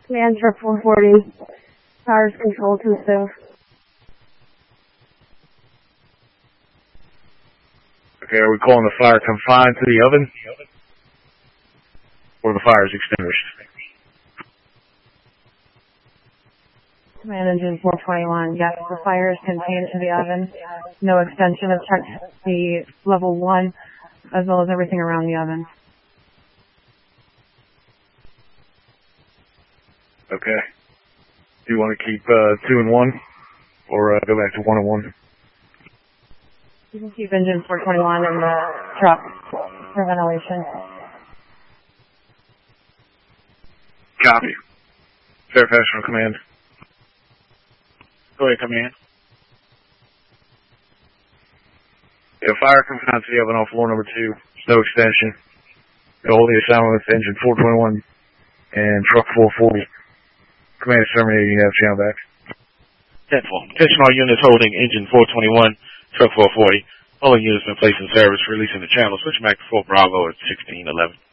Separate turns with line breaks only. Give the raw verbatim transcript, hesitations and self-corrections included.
Command Truck four forty. Powers control to stove.
Okay, are we calling the fire confined to the oven? Or the fire is extinguished?
Command Engine four twenty-one. Yes, the fire is contained to the oven. No extension of check the level one, as well as everything around the oven.
Okay. Do you want to keep uh, two and one, or uh, go back to one and one?
You can keep Engine four twenty-one in the truck for ventilation.
Copy. Fairfax from command.
Go ahead, command.
Yeah, fire confined to the oven on floor number two. No extension. Hold the assignment with engine four twenty-one and truck four forty. Command is terminated. You have channel back.
ten four. Attention all units holding engine four twenty-one, truck four forty. All units been placed in service, releasing the channel. Switch back to Fort Bravo at sixteen eleven.